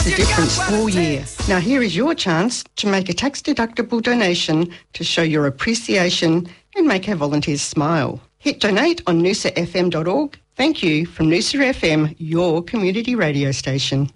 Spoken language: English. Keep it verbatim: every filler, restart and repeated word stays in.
the difference all year. Now here is your chance to make a tax-deductible donation to show your appreciation and make our volunteers smile. Hit donate on noosa f m dot org. Thank you from Noosa F M, your community radio station.